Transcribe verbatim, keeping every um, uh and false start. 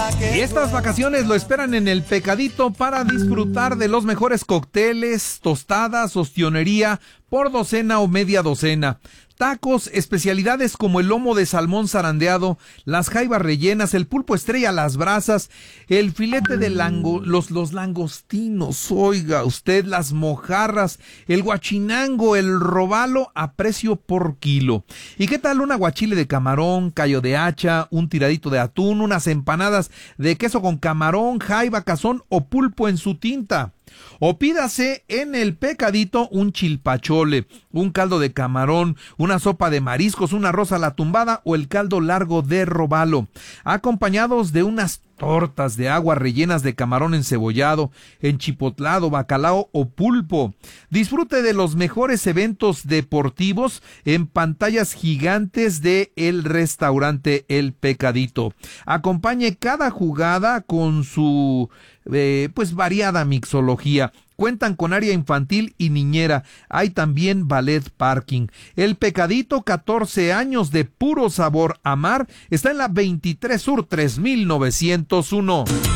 Y estas vacaciones lo esperan en el Pecadito para disfrutar de los mejores cócteles, tostadas, ostionería por docena o media docena. Tacos, especialidades como el lomo de salmón zarandeado, las jaivas rellenas, el pulpo estrella a las brasas, el filete de lango, los, los langostinos, oiga usted, las mojarras, el guachinango, el robalo a precio por kilo. ¿Y qué tal un aguachile de camarón, callo de hacha, un tiradito de atún, unas empanadas de queso con camarón, jaiba, cazón o pulpo en su tinta? O pídase en el Pecadito un chilpachole, un caldo de camarón, una sopa de mariscos, un arroz a la tumbada o el caldo largo de robalo, acompañados de unas tortas de agua rellenas de camarón encebollado, enchipotlado, bacalao o pulpo. Disfrute de los mejores eventos deportivos en pantallas gigantes de el restaurante El Pecadito. Acompañe cada jugada con su eh, pues variada mixología. Cuentan con área infantil y niñera. Hay también ballet parking. El Pecadito, catorce años de puro sabor a mar, está en la veintitrés Sur tres mil novecientos uno.